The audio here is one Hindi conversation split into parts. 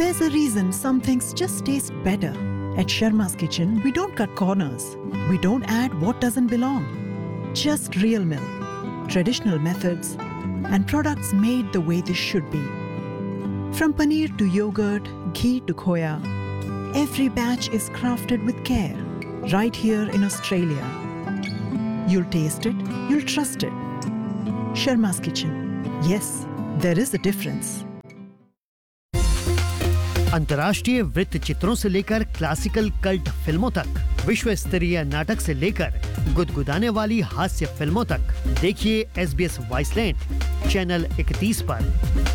There's a reason some things just taste better. At Sharma's Kitchen, we don't cut corners. We don't add what doesn't belong. Just real milk, traditional methods, and products made the way they should be. From paneer to yogurt, ghee to khoya, every batch is crafted with care, right here in Australia. You'll taste it, you'll trust it. Sharma's Kitchen. Yes, there is a difference. अंतर्राष्ट्रीय वृत्त चित्रों से लेकर क्लासिकल कल्ट फिल्मों तक, विश्व स्तरीय नाटक से लेकर गुदगुदाने वाली हास्य फिल्मों तक, देखिए SBS वाइसलैंड चैनल 31 पर।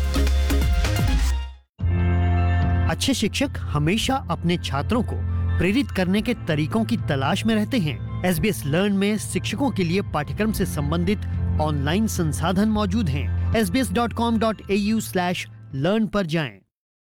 अच्छे शिक्षक हमेशा अपने छात्रों को प्रेरित करने के तरीकों की तलाश में रहते हैं। SBS लर्न में शिक्षकों के लिए पाठ्यक्रम से संबंधित ऑनलाइन संसाधन मौजूद हैं। sbs.com.au/learn पर जाएं।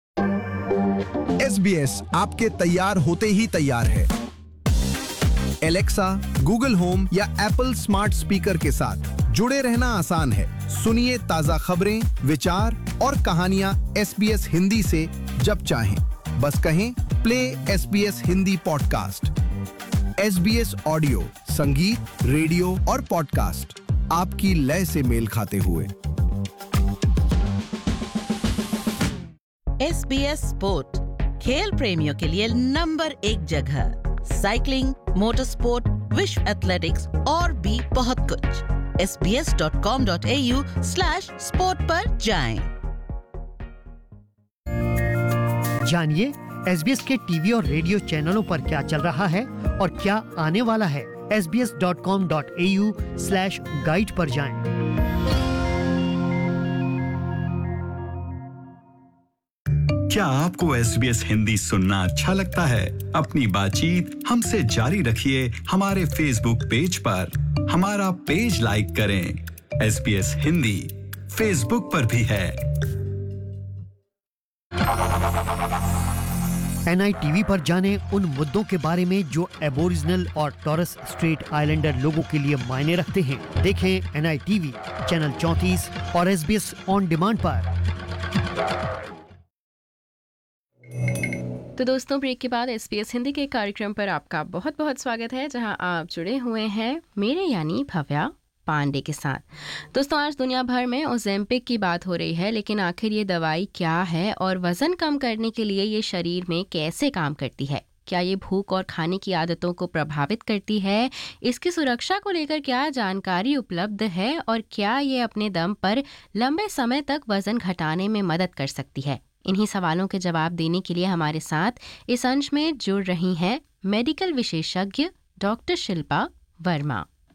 SBS आपके तैयार होते ही तैयार है। एलेक्सा, गूगल होम या एप्पल स्मार्ट स्पीकर के साथ जुड़े रहना आसान है। सुनिए ताजा खबरें, विचार और कहानियां SBS हिंदी से जब चाहें। बस कहें play SBS Hindi podcast. SBS audio, संगीत, रेडियो और पॉडकास्ट आपकी लय से मेल खाते हुए। SBS स्पोर्ट खेल प्रेमियों के लिए नंबर 1 जगह। साइकिलिंग, मोटर स्पोर्ट, विश्व एथलेटिक्स और भी बहुत कुछ। sbs.com.au/sport पर जाएं। जानिए SBS के टीवी और रेडियो चैनलों पर क्या चल रहा है और क्या आने वाला है। sbs.com.au/guide पर जाएं। क्या आपको SBS हिंदी सुनना अच्छा लगता है? अपनी बातचीत हमसे जारी रखिए हमारे फेसबुक पेज पर। हमारा पेज लाइक करें। SBS हिंदी फेसबुक पर भी है। NITV पर जाने उन मुद्दों के बारे में जो एबोरिजिनल और टॉरस स्ट्रेट आइलैंडर लोगों के लिए मायने रखते हैं। देखें NITV चैनल 34 और SBS ऑन डिमांड पर। तो दोस्तों, ब्रेक के बाद SBS हिंदी के कार्यक्रम पर आपका बहुत बहुत स्वागत है, जहां आप जुड़े हुए हैं मेरे यानी भव्या पांडे के साथ। दोस्तों, आज दुनिया भर में ओजेम्पिक की बात हो रही है, लेकिन आखिर ये दवाई क्या है और वजन कम करने के लिए ये शरीर में कैसे काम करती है? क्या ये भूख और खाने की आदतों को प्रभावित करती है? इसकी सुरक्षा को लेकर क्या जानकारी उपलब्ध है और क्या ये अपने दम पर लंबे समय तक वजन घटाने में मदद कर सकती है? इन्हीं सवालों के जवाब देने के लिए हमारे साथ इस अंश में जुड़ रही हैं मेडिकल विशेषज्ञ डॉक्टर शिल्पा वर्मा।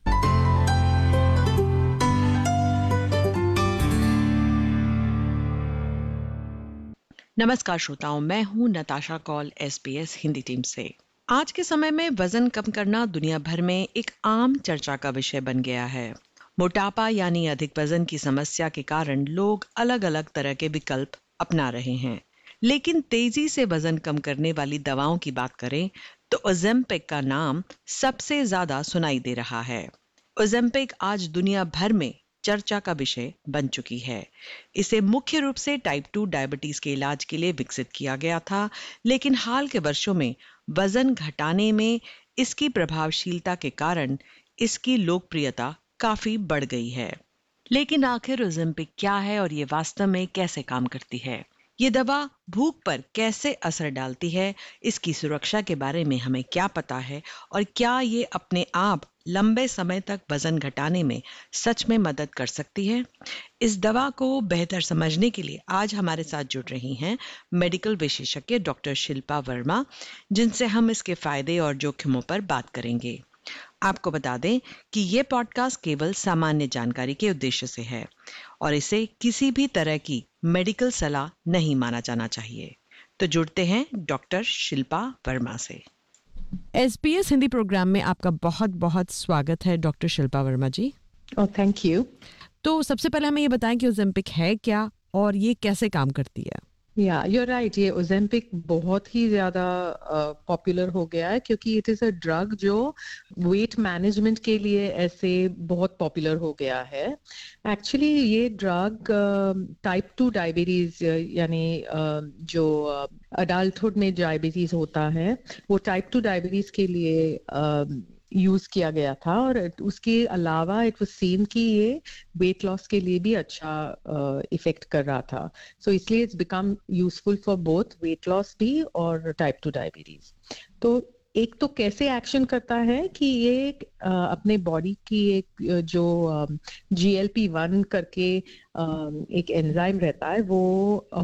नमस्कार श्रोताओं, मैं हूं नताशा कौल SBS हिंदी टीम से। आज के समय में वजन कम करना दुनिया भर में एक आम चर्चा का विषय बन गया है। मोटापा यानी अधिक वजन की समस्या के कारण लोग अलग अलग तरह के विकल्प अपना रहे हैं, लेकिन तेजी से वजन कम करने वाली दवाओं की बात करें तो ओजेम्पिक का नाम सबसे ज्यादा सुनाई दे रहा है। ओजेम्पिक आज दुनिया भर में चर्चा का विषय बन चुकी है। इसे मुख्य रूप से टाइप 2 डायबिटीज के इलाज के लिए विकसित किया गया था, लेकिन हाल के वर्षों में वजन घटाने में इसकी प्रभावशीलता के कारण इसकी लोकप्रियता काफी बढ़ गई है। लेकिन आखिर ओजेम्पिक क्या है और ये वास्तव में कैसे काम करती है? ये दवा भूख पर कैसे असर डालती है? इसकी सुरक्षा के बारे में हमें क्या पता है और क्या ये अपने आप लंबे समय तक वजन घटाने में सच में मदद कर सकती है? इस दवा को बेहतर समझने के लिए आज हमारे साथ जुड़ रही हैं मेडिकल विशेषज्ञ डॉक्टर शिल्पा वर्मा, जिनसे हम इसके फायदे और जोखिमों पर बात करेंगे। आपको बता दें कि ये पॉडकास्ट केवल सामान्य जानकारी के उद्देश्य से है और इसे किसी भी तरह की मेडिकल सलाह नहीं माना जाना चाहिए। तो जुड़ते हैं डॉक्टर शिल्पा वर्मा से। SBS हिंदी प्रोग्राम में आपका बहुत बहुत स्वागत है doctor Shilpa Verma ji. Thank you. तो सबसे पहले हमें ये बताएं कि ओजेम्पिक है क्या और ये कैसे काम करती है? या you're right, ये ओजेम्पिक बहुत ही ज़्यादा पॉपुलर हो गया है क्योंकि इट इज़ अ ड्रग जो वेट मैनेजमेंट के लिए ऐसे बहुत पॉपुलर हो गया है। एक्चुअली ये ड्रग टाइप 2 डायबिटीज़ यानी जो अडल्टहुड में डायबिटीज़ होता है वो टाइप 2 डायबिटीज़ के लिए यूज किया गया था और उसके अलावा इट वाज सीन कि ये वेट लॉस के लिए भी अच्छा इफेक्ट कर रहा था। सो इसलिए it's become useful for both weight loss भी और टाइप 2 डायबिटीज। तो एक तो कैसे एक्शन करता है कि ये अपने बॉडी की एक जो GLP-1 करके एक एंजाइम रहता है वो